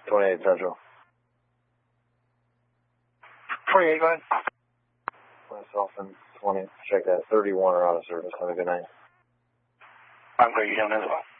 28 Central. 28, go ahead. Myself and 20. Check that. 31 are out of service. Have a good night. I'm good. You doing as well.